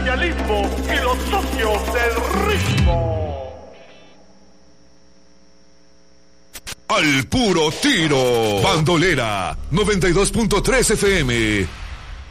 colonialismo y los socios del ritmo. Al puro tiro. Bandolera 92.3 FM.